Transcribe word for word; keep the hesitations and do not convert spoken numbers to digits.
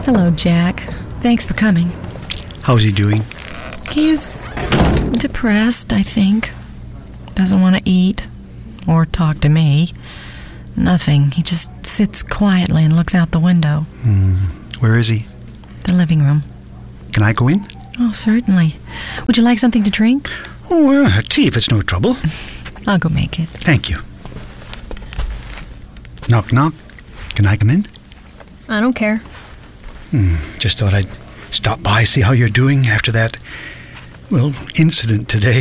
Hello, Jack. Thanks for coming. How's he doing? He's depressed, I think. Doesn't want to eat or talk to me. Nothing. He just sits quietly and looks out the window. Hmm. Where is he? The living room. Can I go in? Oh, certainly. Would you like something to drink? Oh, uh, tea if it's no trouble. I'll go make it. Thank you. Knock, knock. Can I come in? I don't care. Hmm. Just thought I'd stop by, see how you're doing after that, well, incident today.